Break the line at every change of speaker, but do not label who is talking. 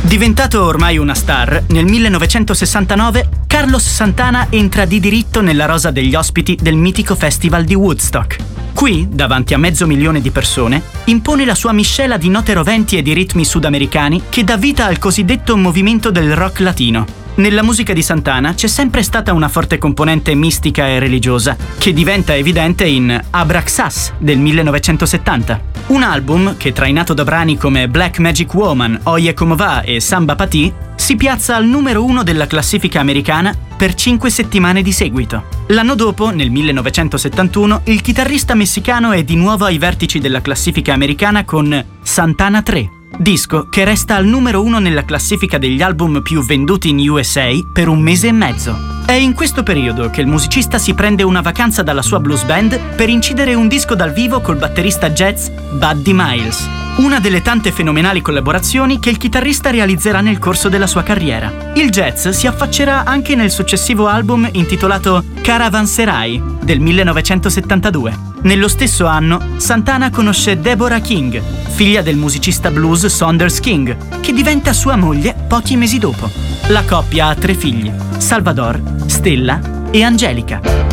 Diventato ormai una star, nel 1969 Carlos Santana entra di diritto nella rosa degli ospiti del mitico festival di Woodstock. Qui, davanti a 500.000 di persone, impone la sua miscela di note roventi e di ritmi sudamericani che dà vita al cosiddetto movimento del rock latino. Nella musica di Santana c'è sempre stata una forte componente mistica e religiosa, che diventa evidente in Abraxas del 1970. Un album che, trainato da brani come Black Magic Woman, Oye Como Va e Samba Pati, si piazza al numero 1 della classifica americana per 5 settimane di seguito. L'anno dopo, nel 1971, il chitarrista messicano è di nuovo ai vertici della classifica americana con Santana 3, disco che resta al numero 1 nella classifica degli album più venduti in USA per 1 mese e mezzo. È in questo periodo che il musicista si prende una vacanza dalla sua blues band per incidere un disco dal vivo col batterista jazz Buddy Miles, una delle tante fenomenali collaborazioni che il chitarrista realizzerà nel corso della sua carriera. Il jazz si affaccerà anche nel successivo album intitolato Caravanserai del 1972. Nello stesso anno, Santana conosce Deborah King, figlia del musicista blues Saunders King, che diventa sua moglie pochi mesi dopo. La coppia ha 3 figli: Salvador, Stella e Angelica.